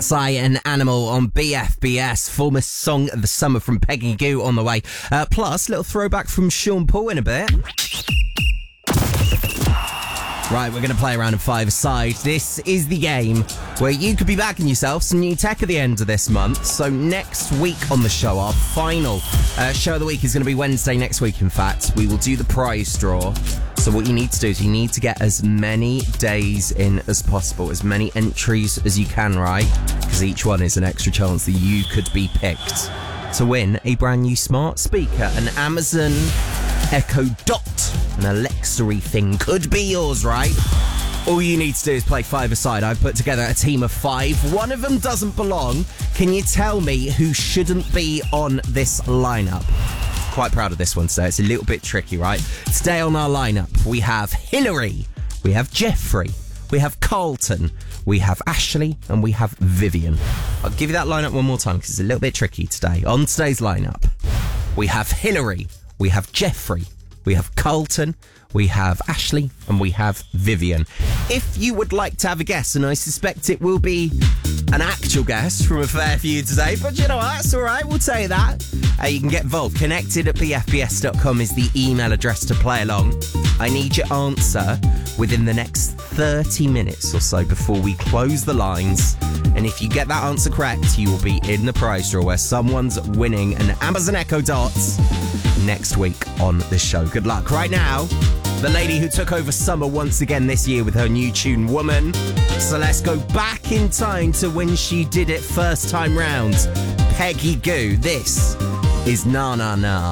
Psy and Animal on BFBS. Former Song of the Summer from Peggy Goo on the way. Plus, little throwback from Sean Paul in a bit. Right, we're going to play around in five-a-side. This is the game where you could be backing yourself some new tech at the end of this month. So next week on the show, our final show of the week is going to be Wednesday next week, in fact. We will do the prize draw. So what you need to do is you need to get as many days in as possible, as many entries as you can, right? Because each one is an extra chance that you could be picked to win a brand new smart speaker, an Amazon Echo Dot. An Alexa-y thing could be yours, right? All you need to do is play five-a-side. I've put together a team of 5. One of them doesn't belong. Can you tell me who shouldn't be on this lineup? Quite proud of this one today. It's a little bit tricky, right? Today on our lineup, we have Hillary, we have Jeffrey, we have Carlton, we have Ashley, and we have Vivian. I'll give you that lineup one more time because it's a little bit tricky today. On today's lineup, we have Hillary, we have Jeffrey, we have Carlton, we have Ashley, and we have Vivian. If you would like to have a guess, and I suspect it will be an actual guess from a fair few today, but you know what, that's all right, we'll tell you that. You can get involved. Connected@bfbs.com is the email address to play along. I need your answer within the next 30 minutes or so before we close the lines. And if you get that answer correct, you will be in the prize draw where someone's winning an Amazon Echo Dot next week on the show. Good luck. Right now, the lady who took over summer once again this year with her new tune, Woman. So let's go back in time to when she did it first time round. Peggy Goo. This is Na Na Na.